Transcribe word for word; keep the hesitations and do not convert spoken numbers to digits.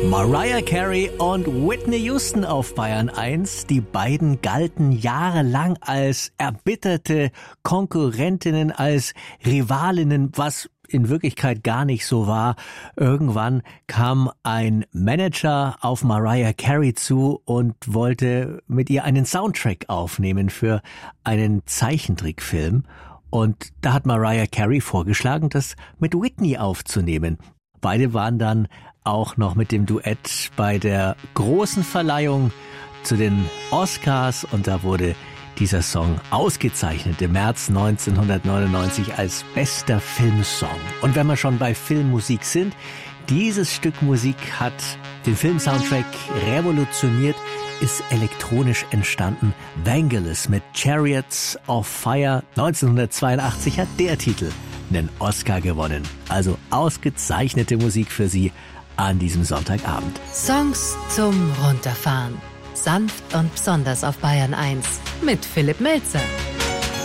Mariah Carey und Whitney Houston auf Bayern eins. Die beiden galten jahrelang als erbitterte Konkurrentinnen, als Rivalinnen, was in Wirklichkeit gar nicht so war. Irgendwann kam ein Manager auf Mariah Carey zu und wollte mit ihr einen Soundtrack aufnehmen für einen Zeichentrickfilm. Und da hat Mariah Carey vorgeschlagen, das mit Whitney aufzunehmen. Beide waren dann auch noch mit dem Duett bei der großen Verleihung zu den Oscars und da wurde dieser Song ausgezeichnet im März neunzehnhundertneunundneunzig als bester Filmsong. Und wenn wir schon bei Filmmusik sind, dieses Stück Musik hat den Filmsoundtrack revolutioniert, ist elektronisch entstanden. Vangelis mit Chariots of Fire neunzehnhundertzweiundachtzig hat der Titel einen Oscar gewonnen. Also ausgezeichnete Musik für Sie an diesem Sonntagabend. Songs zum Runterfahren. Sanft und besonders auf Bayern eins mit Philipp Melzer.